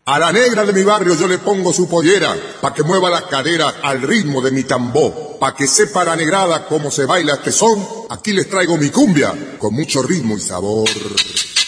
A la negra de mi barrio yo le pongo su pollera, pa' que mueva las caderas al ritmo de mi tambor. Pa' que sepa la negrada cómo se baila este son, aquí les traigo mi cumbia, con mucho ritmo y sabor.